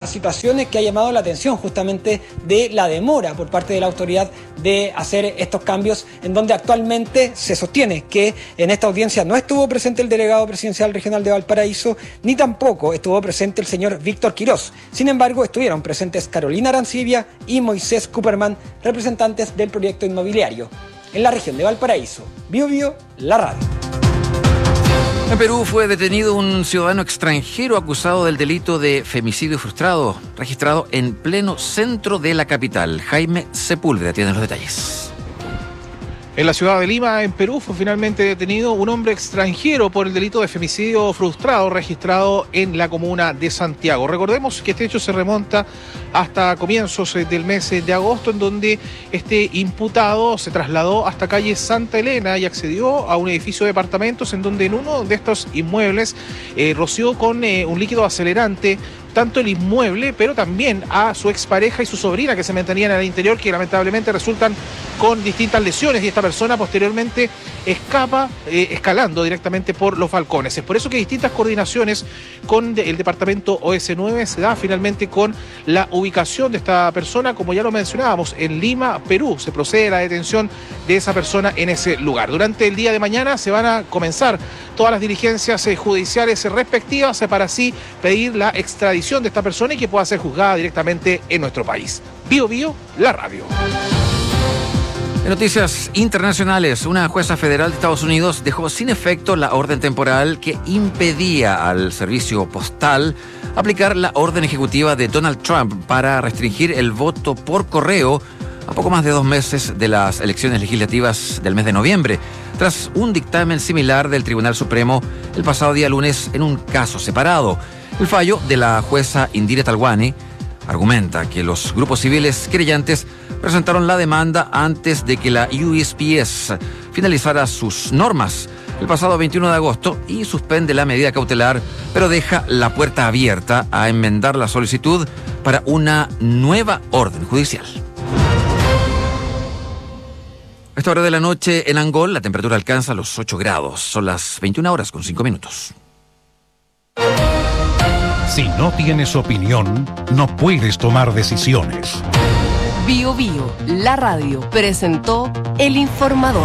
situaciones que ha llamado la atención justamente de la demora por parte de la autoridad de hacer estos cambios, en donde actualmente se sostiene que en esta audiencia no estuvo presente el delegado presidencial regional de Valparaíso, ni tampoco estuvo presente el señor Víctor Quirós. Sin embargo, estuvieron presentes Carolina Arancibia y Moisés Cooperman, representantes del proyecto inmobiliario. En la región de Valparaíso, Bío Bío, la radio. En Perú fue detenido un ciudadano extranjero acusado del delito de femicidio frustrado, registrado en pleno centro de la capital. Jaime Sepúlveda tiene los detalles. En la ciudad de Lima, en Perú, fue finalmente detenido un hombre extranjero por el delito de femicidio frustrado registrado en la comuna de Santiago. Recordemos que este hecho se remonta hasta comienzos del mes de agosto, en donde este imputado se trasladó hasta calle Santa Elena y accedió a un edificio de departamentos en donde en uno de estos inmuebles roció con un líquido acelerante tanto el inmueble, pero también a su expareja y su sobrina que se mantenían al interior, que lamentablemente resultan con distintas lesiones, y esta persona posteriormente escapa escalando directamente por los balcones. Es por eso que distintas coordinaciones con el departamento OS9 se da finalmente con la ubicación de esta persona, como ya lo mencionábamos, en Lima, Perú. Se procede a la detención de esa persona en ese lugar. Durante el día de mañana se van a comenzar todas las diligencias judiciales respectivas para así pedir la extradición de esta persona y que pueda ser juzgada directamente en nuestro país. Bío Bío, la radio. En noticias internacionales, una jueza federal de Estados Unidos dejó sin efecto la orden temporal que impedía al servicio postal aplicar la orden ejecutiva de Donald Trump para restringir el voto por correo a poco más de 2 meses de las elecciones legislativas del mes de noviembre, tras un dictamen similar del Tribunal Supremo el pasado día lunes en un caso separado. El fallo de la jueza Indira Talwani argumenta que los grupos civiles querellantes presentaron la demanda antes de que la USPS finalizara sus normas el pasado 21 de agosto y suspende la medida cautelar, pero deja la puerta abierta a enmendar la solicitud para una nueva orden judicial. A esta hora de la noche en Angol la temperatura alcanza los 8 grados. Son las 21:05. Si no tienes opinión, no puedes tomar decisiones. Bío Bío, la radio, presentó El Informador.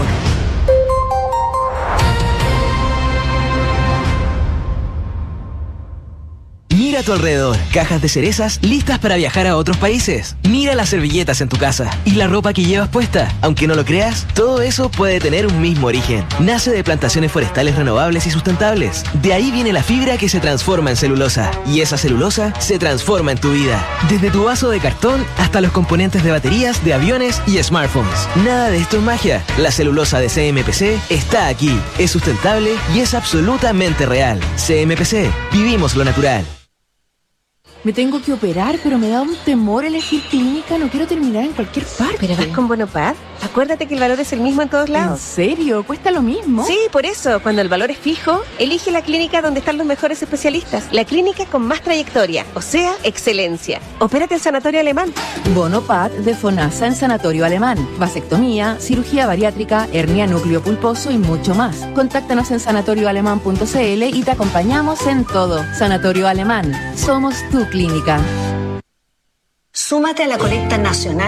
Mira a tu alrededor, cajas de cerezas listas para viajar a otros países. Mira las servilletas en tu casa y la ropa que llevas puesta. Aunque no lo creas, todo eso puede tener un mismo origen. Nace de plantaciones forestales renovables y sustentables. De ahí viene la fibra que se transforma en celulosa. Y esa celulosa se transforma en tu vida. Desde tu vaso de cartón hasta los componentes de baterías, de aviones y smartphones. Nada de esto es magia. La celulosa de CMPC está aquí. Es sustentable y es absolutamente real. CMPC, vivimos lo natural. Me tengo que operar, pero me da un temor elegir clínica. No quiero terminar en cualquier parte. ¿Pero vas con Bonopad? Acuérdate que el valor es el mismo en todos lados. ¿En serio? ¿Cuesta lo mismo? Sí, por eso. Cuando el valor es fijo, elige la clínica donde están los mejores especialistas. La clínica con más trayectoria, o sea, excelencia. Opérate en Sanatorio Alemán. Bonopad de FONASA en Sanatorio Alemán. Vasectomía, cirugía bariátrica, hernia núcleo pulposo y mucho más. Contáctanos en sanatorioalemán.cl y te acompañamos en todo. Sanatorio Alemán. Somos tu clínica. Súmate a la colecta nacional